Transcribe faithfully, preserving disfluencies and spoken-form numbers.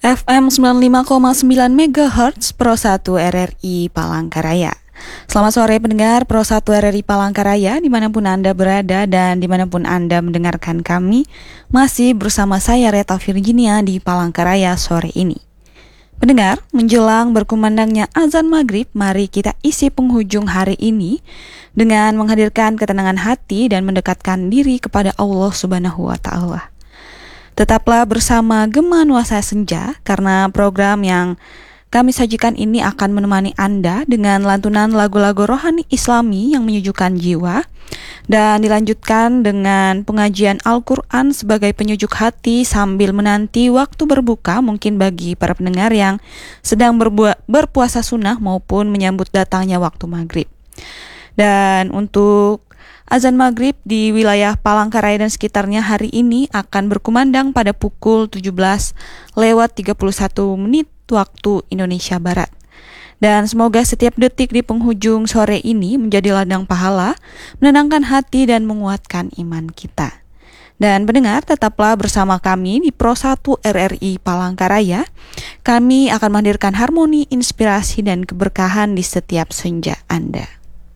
F M sembilan puluh lima koma sembilan megahertz Pro satu R R I Palangkaraya. Selamat sore pendengar Pro satu R R I Palangkaraya, dimanapun Anda berada dan dimanapun Anda mendengarkan kami. Masih bersama saya Reta Virginia di Palangkaraya sore ini. Pendengar, menjelang berkumandangnya azan maghrib, mari kita isi penghujung hari ini dengan menghadirkan ketenangan hati dan mendekatkan diri kepada Allah Subhanahu wa Ta'ala. Tetaplah bersama Gema Nuansa Senja, karena program yang kami sajikan ini akan menemani Anda dengan lantunan lagu-lagu rohani Islami yang menyejukkan jiwa, dan dilanjutkan dengan pengajian Al-Quran sebagai penyejuk hati sambil menanti waktu berbuka, mungkin bagi para pendengar yang sedang berbu- berpuasa sunnah maupun menyambut datangnya waktu maghrib. Dan untuk azan maghrib di wilayah Palangkaraya dan sekitarnya hari ini akan berkumandang pada pukul tujuh belas lewat tiga puluh satu menit waktu Indonesia Barat. Dan semoga setiap detik di penghujung sore ini menjadi ladang pahala, menenangkan hati dan menguatkan iman kita. Dan pendengar, tetaplah bersama kami di Pro satu R R I Palangkaraya. Kami akan menghadirkan harmoni, inspirasi dan keberkahan di setiap senja Anda.